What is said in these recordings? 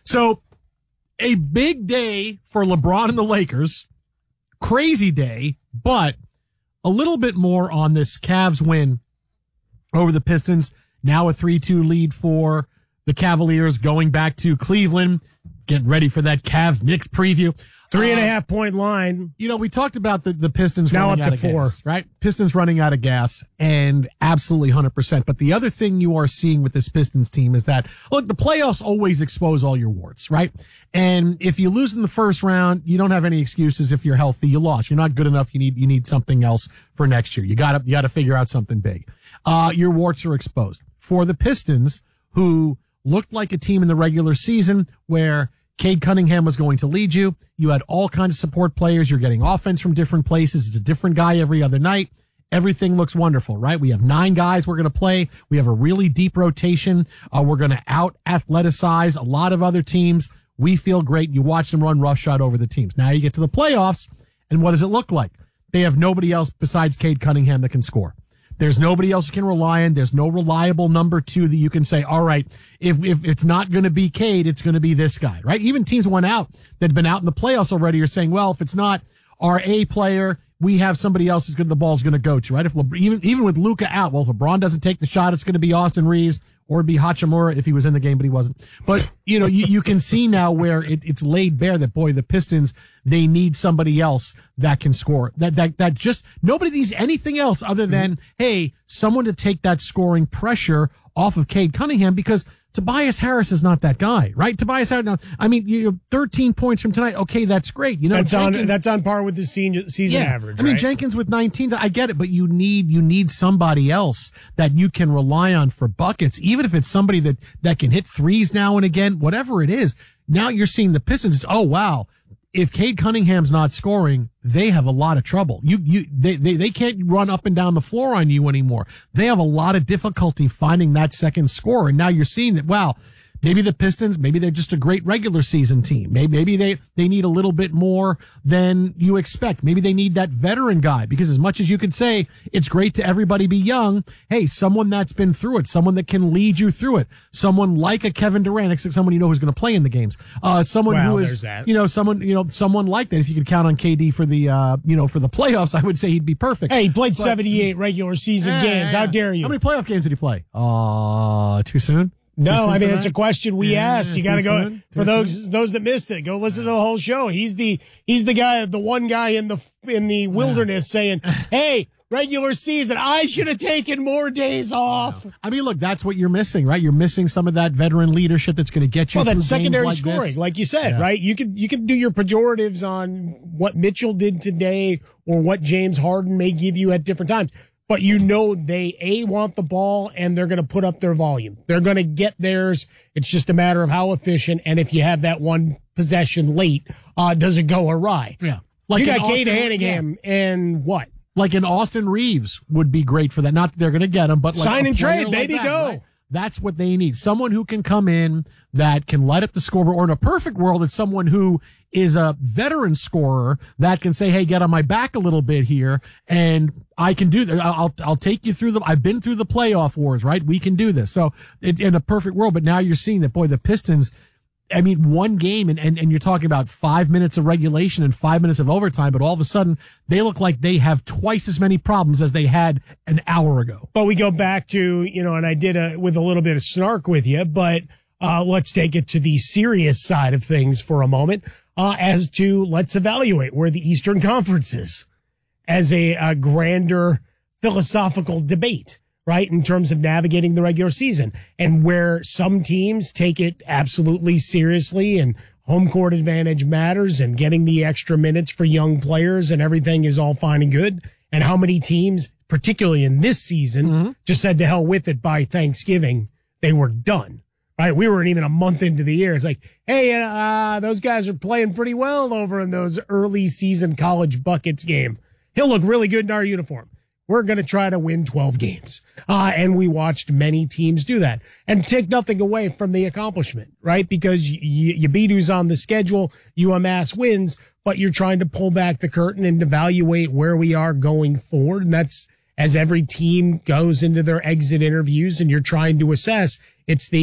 So a big day for LeBron and the Lakers. Crazy day, but a little bit more on this Cavs win over the Pistons. Now a 3-2 lead for the Cavaliers going back to Cleveland. Getting ready for that Cavs-Knicks preview. 3.5 point line. You know, we talked about the Pistons now running up out to of 4, gas, right? Pistons running out of gas, and absolutely 100%. But the other thing you are seeing with this Pistons team is that, look, the playoffs always expose all your warts, right? And if you lose in the first round, you don't have any excuses. If you're healthy, you lost. You're not good enough. You need something else for next year. You gotta figure out something big. Your warts are exposed. For the Pistons, who looked like a team in the regular season where Cade Cunningham was going to lead you. You had all kinds of support players. You're getting offense from different places. It's a different guy every other night. Everything looks wonderful, right? We have 9 guys we're going to play. We have a really deep rotation. We're going to out-athleticize a lot of other teams. We feel great. You watch them run roughshod over the teams. Now you get to the playoffs, and what does it look like? They have nobody else besides Cade Cunningham that can score. There's nobody else you can rely on. There's no reliable number 2 that you can say, all right, if it's not going to be Cade, it's going to be this guy, right? Even teams went out that had been out in the playoffs already are saying, well, if it's not our A player, we have somebody else the ball's going to go to, right? If even with Luka out, well, if LeBron doesn't take the shot, it's going to be Austin Reeves or it'd be Hachimura if he was in the game, but he wasn't. But, you know, you can see now where it's laid bare that, boy, the Pistons, they need somebody else that can score. That just, nobody needs anything else other than, hey, someone to take that scoring pressure off of Cade Cunningham, because Tobias Harris is not that guy, right? Tobias Harris, now, I mean, you 13 points from tonight. Okay, that's great. You know, that's on par with the season average. I mean, right? Jenkins with 19, I get it, but you need somebody else that you can rely on for buckets, even if it's somebody that can hit threes now and again, whatever it is. Now you're seeing the Pistons. Oh, wow. If Cade Cunningham's not scoring, they have a lot of trouble. They can't run up and down the floor on you anymore. They have a lot of difficulty finding that second scorer. And now you're seeing that, wow, maybe the Pistons, maybe they're just a great regular season team. Maybe they need a little bit more than you expect. Maybe they need that veteran guy, because as much as you could say it's great to everybody be young, hey, someone that's been through it, someone that can lead you through it, someone like a Kevin Durant, except someone who's going to play in the games, someone who is, someone like that. If you could count on KD for the, for the playoffs, I would say he'd be perfect. Hey, he played 78 regular season games. How dare you? How many playoff games did he play? Too soon? No, I mean, it's a question we asked. You got to go for those that missed it. Go listen to the whole show. He's the guy, the one guy in the wilderness saying, "Hey, regular season, I should have taken more days off." I mean, look, that's what you're missing, right? You're missing some of that veteran leadership that's going to get you. Well, through that's secondary like scoring, this. like you said, right? You could do your pejoratives on what Mitchell did today or what James Harden may give you at different times. But they want the ball, and they're going to put up their volume. They're going to get theirs. It's just a matter of how efficient. And if you have that one possession late, does it go awry? Yeah. Like you got Cade Cunningham and what? Like an Austin Reeves would be great for that. Not that they're going to get him, but like sign and trade, like baby, that, go. Right? That's what they need. Someone who can come in that can light up the scoreboard, or in a perfect world, it's someone who is a veteran scorer that can say, hey, get on my back a little bit here, and I can do that. I'll take you through I've been through the playoff wars, right? We can do this. So in a perfect world, but now you're seeing that, boy, the Pistons, I mean, one game and you're talking about 5 minutes of regulation and 5 minutes of overtime, but all of a sudden they look like they have twice as many problems as they had an hour ago. But we go back to, and I did with a little bit of snark with you, but let's take it to the serious side of things for a moment, as to let's evaluate where the Eastern Conference is as a grander philosophical debate. Right, in terms of navigating the regular season, and where some teams take it absolutely seriously and home court advantage matters and getting the extra minutes for young players and everything is all fine and good. And how many teams, particularly in this season, just said to hell with it by Thanksgiving, they were done. Right, we weren't even a month into the year. It's like, hey, those guys are playing pretty well over in those early season college buckets game. He'll look really good in our uniform. We're going to try to win 12 games. And we watched many teams do that and take nothing away from the accomplishment, right? Because you beat who's on the schedule, you amass wins, but you're trying to pull back the curtain and evaluate where we are going forward. And that's as every team goes into their exit interviews and you're trying to assess, it's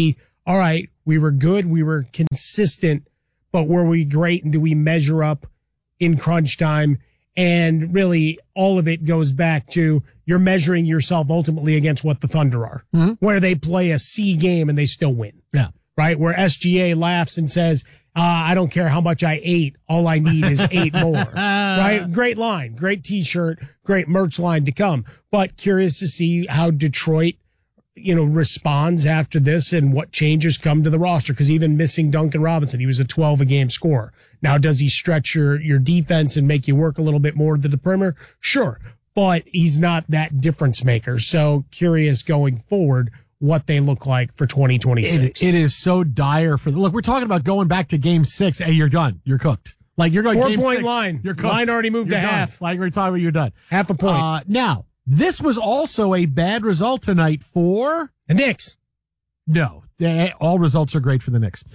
all right, we were good, we were consistent, but were we great, and do we measure up in crunch time? And really, all of it goes back to you're measuring yourself ultimately against what the Thunder are, where they play a C game and they still win. Yeah. Right? Where SGA laughs and says, I don't care how much I ate. All I need is 8 more. Right? Great line, great t-shirt, great merch line to come. But curious to see how Detroit, responds after this and what changes come to the roster. Cause even missing Duncan Robinson, he was a 12 a game scorer. Now, does he stretch your defense and make you work a little bit more to the perimeter? Sure. But he's not that difference maker. So curious going forward what they look like for 2026. It is so dire look, we're talking about going back to game 6. Hey, you're done. You're cooked. Like you're going 4-point line. You're cooked. Line already moved to half. Like we're talking about, you're done. Half a point. Now, this was also a bad result tonight for the Knicks. No, all results are great for the Knicks.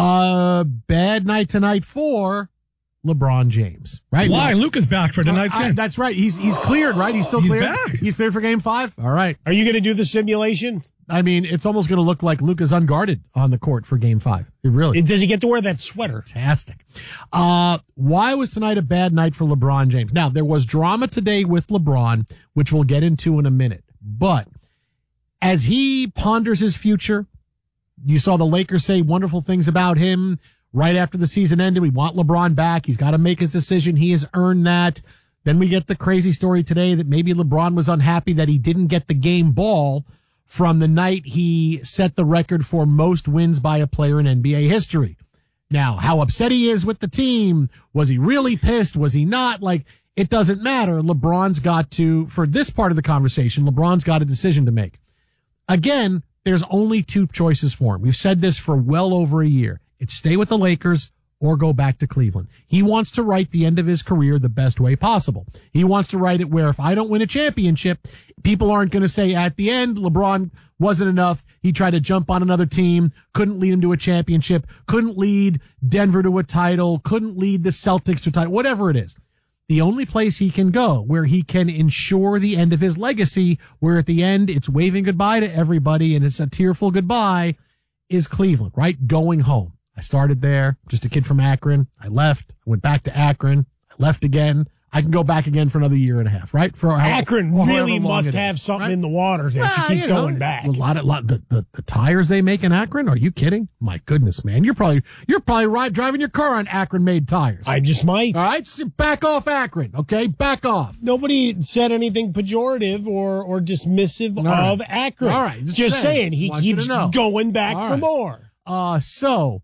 Bad night tonight for LeBron James, right? Why? Luka's back for tonight's game. That's right. He's cleared, right? He's still cleared. Back. He's cleared for game 5. All right. Are you going to do the simulation? I mean, it's almost going to look like Luka's unguarded on the court for game 5. It really Does he get to wear that sweater? Fantastic. Why was tonight a bad night for LeBron James? Now, there was drama today with LeBron, which we'll get into in a minute. But as he ponders his future, you saw the Lakers say wonderful things about him right after the season ended. We want LeBron back. He's got to make his decision. He has earned that. Then we get the crazy story today that maybe LeBron was unhappy that he didn't get the game ball from the night he set the record for most wins by a player in NBA history. Now, how upset he is with the team. Was he really pissed? Was he not? It doesn't matter. LeBron's got to, for this part of the conversation, LeBron's got a decision to make. Again, there's only 2 choices for him. We've said this for well over a year. It's stay with the Lakers or go back to Cleveland. He wants to write the end of his career the best way possible. He wants to write it where if I don't win a championship, people aren't going to say at the end, LeBron wasn't enough. He tried to jump on another team, couldn't lead him to a championship, couldn't lead Denver to a title, couldn't lead the Celtics to a title, whatever it is. The only place he can go where he can ensure the end of his legacy, where at the end it's waving goodbye to everybody and it's a tearful goodbye, is Cleveland, right? Going home. I started there, just a kid from Akron. I left, I went back to Akron, I left again. I can go back again for another year and a half, right? For Akron really must have something in the water that you keep going back. The tires they make in Akron? Are you kidding? My goodness, man. You're probably driving your car on Akron-made tires. I just might. All right? So back off Akron, okay? Back off. Nobody said anything pejorative or dismissive of Akron. All right. Just saying. He keeps going back for more. So,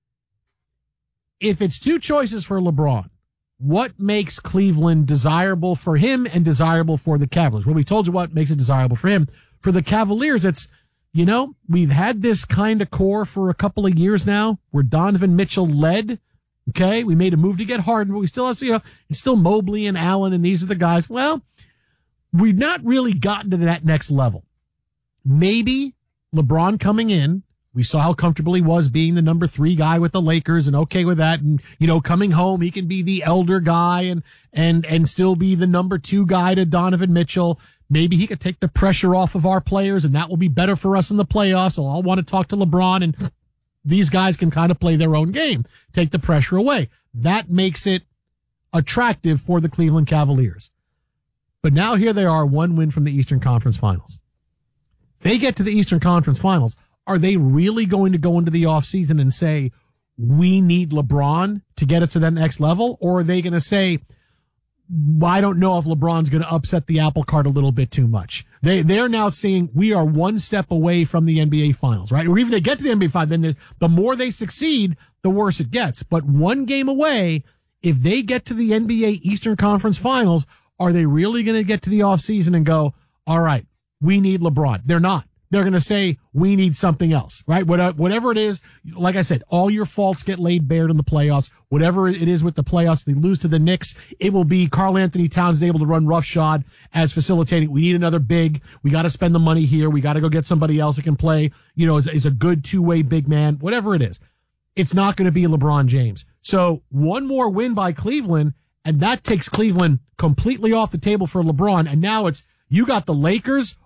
if it's 2 choices for LeBron, what makes Cleveland desirable for him and desirable for the Cavaliers? Well, we told you what makes it desirable for him. For the Cavaliers, it's, we've had this kind of core for a couple of years now where Donovan Mitchell led. Okay. We made a move to get Harden, but we still have, it's still Mobley and Allen, and these are the guys. Well, we've not really gotten to that next level. Maybe LeBron coming in, we saw how comfortable he was being the number 3 guy with the Lakers and okay with that. And, coming home, he can be the elder guy and still be the number 2 guy to Donovan Mitchell. Maybe he could take the pressure off of our players and that will be better for us in the playoffs. So I'll want to talk to LeBron and these guys can kind of play their own game, take the pressure away. That makes it attractive for the Cleveland Cavaliers. But now here they are, 1 win from the Eastern Conference Finals. They get to the Eastern Conference Finals. Are they really going to go into the offseason and say, we need LeBron to get us to that next level? Or are they going to say, I don't know if LeBron's going to upset the apple cart a little bit too much. They're now saying we are 1 step away from the NBA Finals, right? Or even they get to the NBA Finals, then the more they succeed, the worse it gets. But 1 game away, if they get to the NBA Eastern Conference Finals, are they really going to get to the offseason and go, all right, we need LeBron? They're not. They're going to say, we need something else, right? Whatever it is, like I said, all your faults get laid bare in the playoffs. Whatever it is with the playoffs, they lose to the Knicks. It will be Karl Anthony Towns able to run roughshod as facilitating. We need another big. We got to spend the money here. We got to go get somebody else that can play, is a good 2-way big man, whatever it is. It's not going to be LeBron James. So 1 more win by Cleveland, and that takes Cleveland completely off the table for LeBron. And now it's, you got the Lakers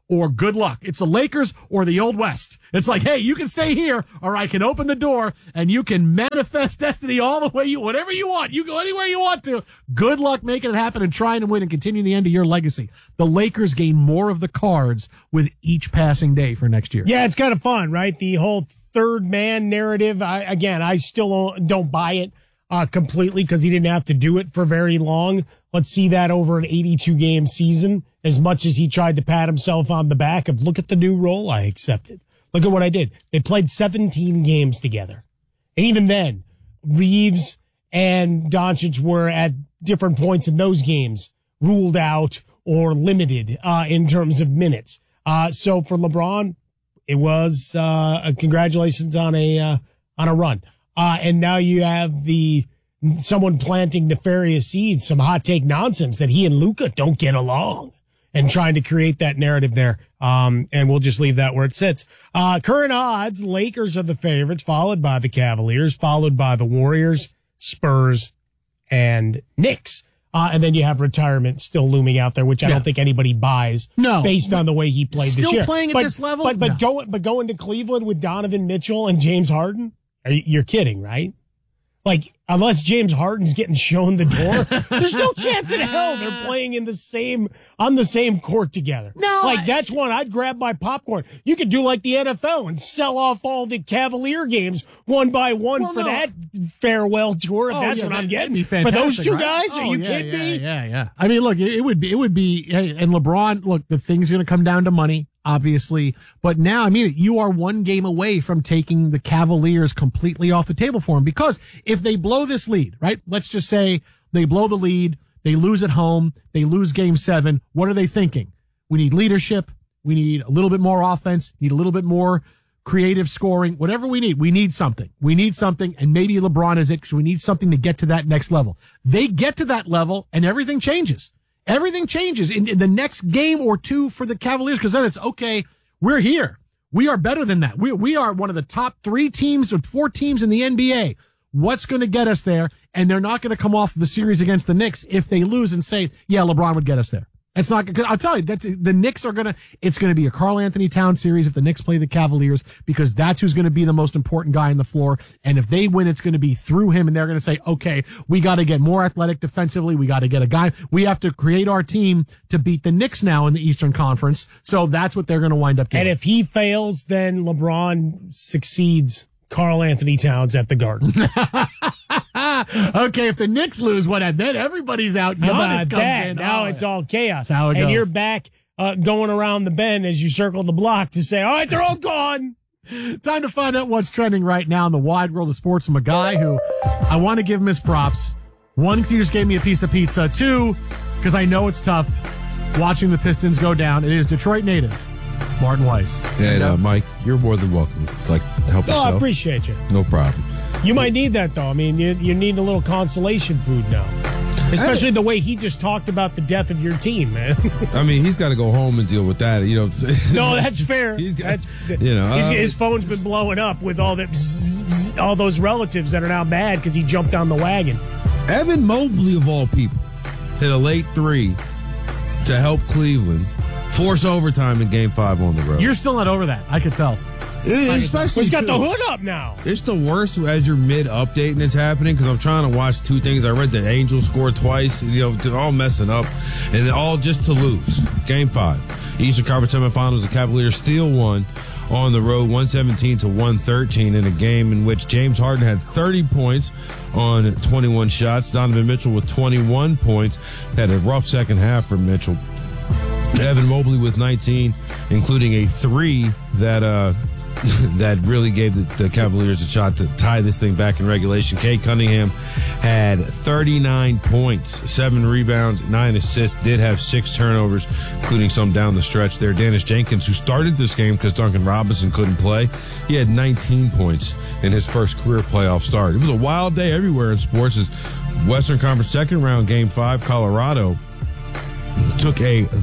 or good luck. It's the Lakers or the Old West. It's like, hey, you can stay here, or I can open the door and you can manifest destiny all the way whatever you want. You go anywhere you want to. Good luck making it happen and trying to win and continue the end of your legacy. The Lakers gain more of the cards with each passing day for next year. Yeah, it's kind of fun, right? The whole third man narrative. I still don't buy it completely because he didn't have to do it for very long. Let's see that over an 82-game season. As much as he tried to pat himself on the back of, look at the new role I accepted. Look at what I did. They played 17 games together. And even then, Reeves and Doncic were at different points in those games ruled out or limited in terms of minutes. So for LeBron, it was congratulations on a run. And now you have someone planting nefarious seeds, some hot take nonsense that he and Luka don't get along, and trying to create that narrative there. And we'll just leave that where it sits. Current odds, Lakers are the favorites, followed by the Cavaliers, followed by the Warriors, Spurs, and Knicks. And then you have retirement still looming out there, which I don't think anybody buys based on the way he played this year. Still playing at this level? But going to Cleveland with Donovan Mitchell and James Harden? You're kidding, right? Like, unless James Harden's getting shown the door, there's no chance in hell they're playing on the same court together. No. Like, that's one I'd grab my popcorn. You could do like the NFL and sell off all the Cavalier games one by one that farewell tour. That's what I'm getting. For those two guys, are you kidding me? Yeah. I mean, look, it would be, and LeBron, look, the thing's going to come down to money, obviously. But now, I mean, you are one game away from taking the Cavaliers completely off the table for him, because if they blow this lead, right? Let's just say they blow the lead, they lose at home, they lose game 7. What are they thinking? We need leadership. We need a little bit more offense, need a little bit more creative scoring, whatever we need something. We need something, and maybe LeBron is it, because we need something to get to that next level. They get to that level and everything changes. Everything changes in the next game or two for the Cavaliers, because then it's okay. We're here. We are better than that. We are one of the top 3 teams or 4 teams in the NBA. What's going to get us there? And they're not going to come off the series against the Knicks if they lose and say, yeah, LeBron would get us there. It's not, because I'll tell you, the Knicks it's going to be a Karl Anthony Towns series if the Knicks play the Cavaliers, because that's who's going to be the most important guy on the floor. And if they win, it's going to be through him, and they're going to say, okay, we got to get more athletic defensively. We got to get a guy. We have to create our team to beat the Knicks now in the Eastern Conference. So that's what they're going to wind up doing. And if he fails, then LeBron succeeds Karl Anthony Towns at the Garden. Okay, if the Knicks lose, then everybody's out. Giannis comes in. Now it's all chaos. That's how it goes. And you're back going around the bend as you circle the block to say, all right, they're all gone. Time to find out what's trending right now in the wide world of sports from a guy who I want to give him his props. 1, because he just gave me a piece of pizza. 2, because I know it's tough watching the Pistons go down. It is Detroit native Martin Weiss. And Mike, you're more than welcome. Like, help yourself. I appreciate you. No problem. You might need that, though. I mean, you need a little consolation food now. Especially the way he just talked about the death of your team, man. I mean, he's got to go home and deal with that. You know. No, that's fair. His phone's been blowing up with all those relatives that are now mad because he jumped on the wagon. Evan Mobley, of all people, hit a late 3 to help Cleveland force overtime in Game 5 on the road. You're still not over that. I could tell. Especially he's got the hood up now. It's the worst as you're mid-update and it's happening, because I'm trying to watch 2 things. I read the Angels score twice, they're all messing up, and they're all just to lose. Game 5. Eastern Conference semifinals, the Cavaliers still won on the road 117-113 in a game in which James Harden had 30 points on 21 shots. Donovan Mitchell with 21 points. Had a rough second half for Mitchell. Evan Mobley with 19, including a 3 that really gave the Cavaliers a shot to tie this thing back in regulation. Cade Cunningham had 39 points, 7 rebounds, 9 assists, did have 6 turnovers, including some down the stretch there. Dennis Jenkins, who started this game because Duncan Robinson couldn't play, he had 19 points in his first career playoff start. It was a wild day everywhere in sports as Western Conference second round Game 5, Colorado had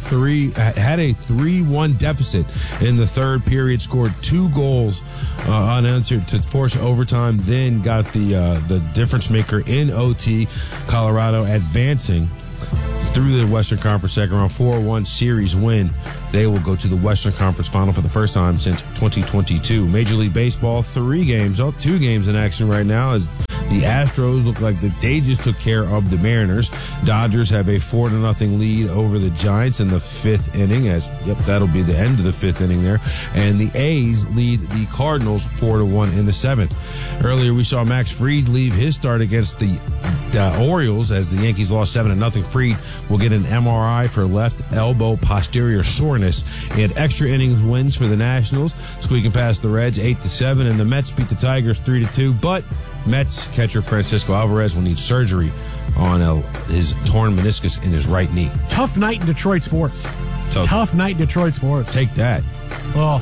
a 3-1 deficit in the third period, scored 2 goals unanswered to force overtime, then got the difference maker in OT, Colorado advancing through the Western Conference second round, 4-1 series win. They will go to the Western Conference final for the first time since 2022. Major League Baseball, 2 games in action right now as the Astros look like they just took care of the Mariners. Dodgers have a 4-0 lead over the Giants in the 5th inning. That'll be the end of the 5th inning there. And the A's lead the Cardinals 4-1 in the 7th. Earlier, we saw Max Fried leave his start against the Orioles as the Yankees lost 7-0. Fried will get an MRI for left elbow posterior soreness. He had extra innings wins for the Nationals, squeaking past the Reds 8-7, and the Mets beat the Tigers 3-2. But Mets catcher Francisco Alvarez will need surgery on his torn meniscus in his right knee. Tough night in Detroit sports. Tough night in Detroit sports. Take that. Oh,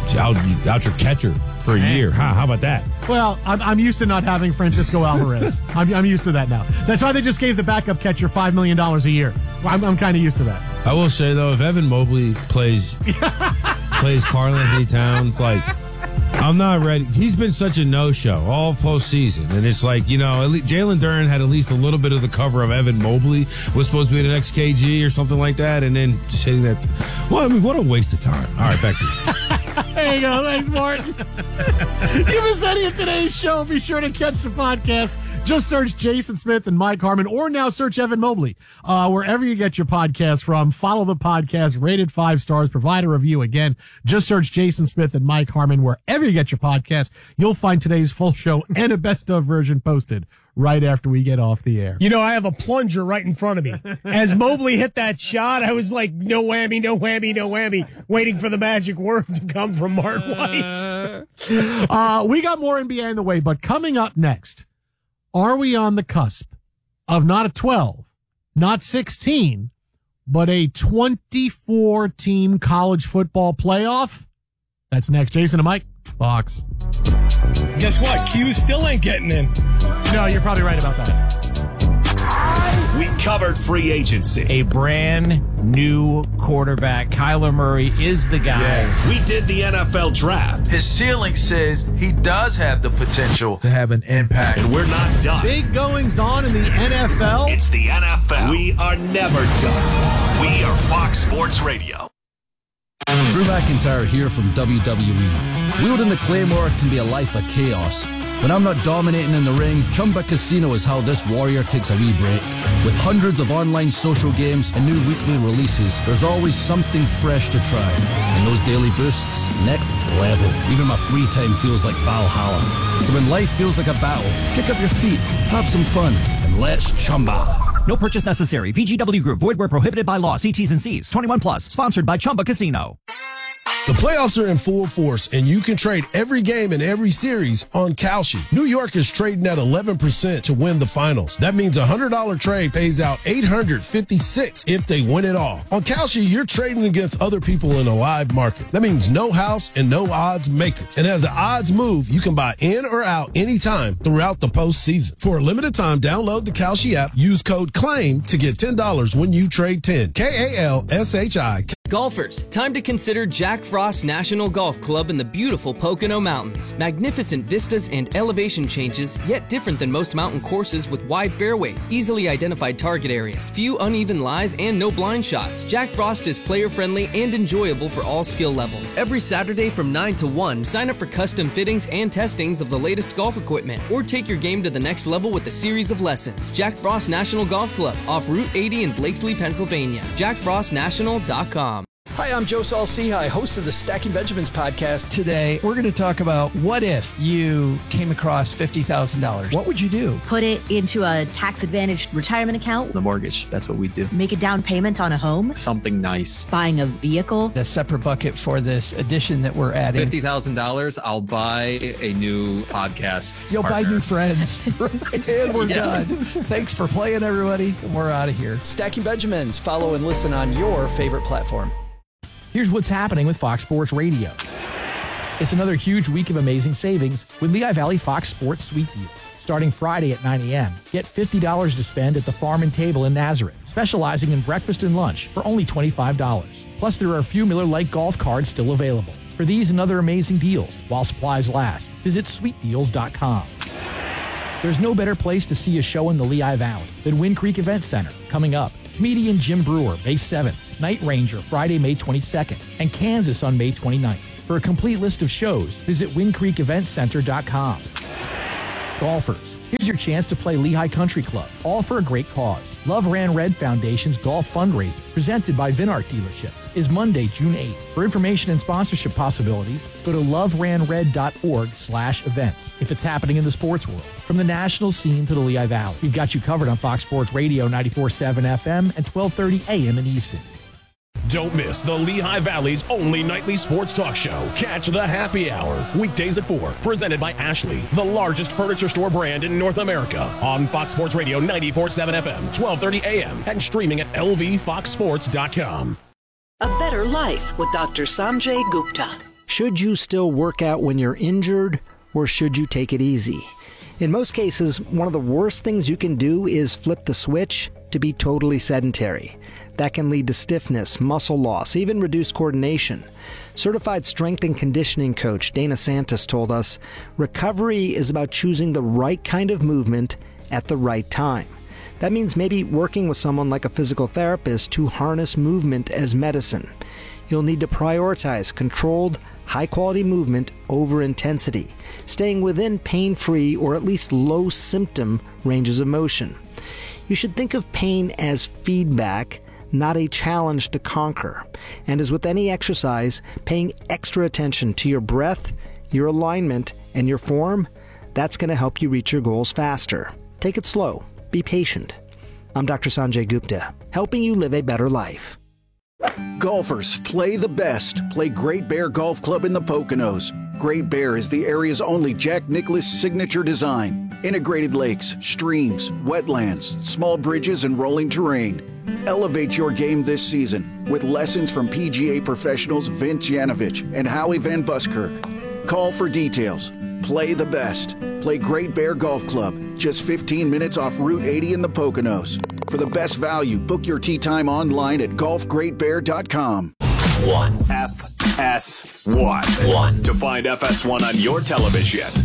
out your catcher for a year. How about that? Well, I'm used to not having Francisco Alvarez. I'm used to that now. That's why they just gave the backup catcher $5 million a year. I'm kind of used to that. I will say, though, if Evan Mobley plays Karl-Anthony Towns, like, I'm not ready. He's been such a no-show all postseason. And it's like, Jalen Duren had at least a little bit of the cover of Evan Mobley was supposed to be the next KG or something like that. And then just hitting that. Well, I mean, what a waste of time. All right, back to you. There you go. Thanks, Martin. If you miss any of today's show, be sure to catch the podcast. Just search Jason Smith and Mike Harmon, or now search Evan Mobley. Wherever you get your podcast from, follow the podcast, rated 5 stars, provide a review. Again, just search Jason Smith and Mike Harmon. Wherever you get your podcast, you'll find today's full show and a best of version posted right after we get off the air. I have a plunger right in front of me. As Mobley hit that shot, I was like, no whammy, no whammy, no whammy, waiting for the magic word to come from Martin Weiss. We got more NBA in the way, but coming up next, are we on the cusp of not a 12, not 16, but a 24-team college football playoff? That's next. Jason and Mike, Fox. Guess what? Q still ain't getting in. No, you're probably right about that. We covered free agency. A brand new quarterback. Kyler Murray is the guy. Yeah. We did the NFL draft. His ceiling says he does have the potential to have an impact. And we're not done. Big goings on in the NFL. It's the NFL. We are never done. We are Fox Sports Radio. Drew McIntyre here from WWE. Wielding the Claymore can be a life of chaos. When I'm not dominating in the ring, Chumba Casino is how this warrior takes a wee break. With hundreds of online social games and new weekly releases, there's always something fresh to try. And those daily boosts, next level. Even my free time feels like Valhalla. So when life feels like a battle, kick up your feet, have some fun, and let's Chumba. No purchase necessary. VGW Group. Void where prohibited by law. See T's and C's. 21 plus. Sponsored by Chumba Casino. The playoffs are in full force, and you can trade every game in every series on Kalshi. New York is trading at 11% to win the finals. That means a $100 trade pays out $856 if they win it all. On Kalshi, you're trading against other people in a live market. That means no house and no odds makers. And as the odds move, you can buy in or out anytime throughout the postseason. For a limited time, download the Kalshi app, use code CLAIM to get $10 when you trade 10. KALSHI. Golfers, time to consider Jack Frost National Golf Club in the beautiful Pocono Mountains. Magnificent vistas and elevation changes, yet different than most mountain courses with wide fairways, easily identified target areas, few uneven lies, and no blind shots. Jack Frost is player-friendly and enjoyable for all skill levels. Every Saturday from 9 to 1, sign up for custom fittings and testings of the latest golf equipment, or take your game to the next level with a series of lessons. Jack Frost National Golf Club, off Route 80 in Blakesley, Pennsylvania. JackFrostNational.com. Hi, I'm Joe Saul-Sehy, host of the Stacking Benjamins podcast. Today, we're going to talk about what if you came across $50,000. What would you do? Put it into a tax-advantaged retirement account. The mortgage, that's what we do. Make a down payment on a home. Something nice. Buying a vehicle. A separate bucket for this addition that we're adding. $50,000, I'll buy a new podcast You'll partner. buy new friends. And we're done. Thanks for playing, everybody. And we're out of here. Stacking Benjamins. Follow and listen on your favorite platform. Here's what's happening with Fox Sports Radio. It's another huge week of amazing savings with Lehigh Valley Fox Sports Sweet Deals. Starting Friday at 9 a.m., get $50 to spend at the Farm and Table in Nazareth, specializing in breakfast and lunch for only $25. Plus, there are a few Miller Lite golf cards still available. For these and other amazing deals, while supplies last, visit sweetdeals.com. There's no better place to see a show in the Lehigh Valley than Wind Creek Event Center. Coming up, Comedian Jim Brewer, May 7th. Night Ranger, Friday, May 22nd. And Kansas on May 29th. For a complete list of shows, visit WindCreekEventCenter.com. Golfers, here's your chance to play Lehigh Country Club, all for a great cause. Love Ran Red Foundation's golf fundraiser, presented by Vinart Dealerships, is Monday, June 8th. For information and sponsorship possibilities, go to loveranred.org/events. If it's happening in the sports world, from the national scene to the Lehigh Valley, we've got you covered on Fox Sports Radio 94.7 FM and 1230 AM in Easton. Don't miss the Lehigh Valley's only nightly sports talk show. Catch the Happy Hour, weekdays at 4, presented by Ashley, the largest furniture store brand in North America, on Fox Sports Radio 94.7 FM, 1230 AM, and streaming at lvfoxsports.com. A better life with Dr. Sanjay Gupta. Should you still work out when you're injured, or should you take it easy? In most cases, one of the worst things you can do is flip the switch to be totally sedentary. That can lead to stiffness, muscle loss, even reduced coordination. Certified strength and conditioning coach Dana Santos told us, recovery is about choosing the right kind of movement at the right time. That means maybe working with someone like a physical therapist to harness movement as medicine. You'll need to prioritize controlled, high-quality movement over intensity, staying within pain-free or at least low-symptom ranges of motion. You should think of pain as feedback, not a challenge to conquer. And as with any exercise, paying extra attention to your breath, your alignment, and your form, that's going to help you reach your goals faster. Take it slow. Be patient. I'm Dr. Sanjay Gupta, helping you live a better life. Golfers, play the best. Play Great Bear Golf Club in the Poconos. Great Bear is the area's only Jack Nicklaus signature design. Integrated lakes, streams, wetlands, small bridges, and rolling terrain. Elevate your game this season with lessons from PGA professionals Vince Yanovich and Howie Van Buskirk. Call for details. Play the best. Play Great Bear Golf Club, just 15 minutes off Route 80 in the Poconos. For the best value, book your tee time online at golfgreatbear.com. FS1. To find FS1 on your television,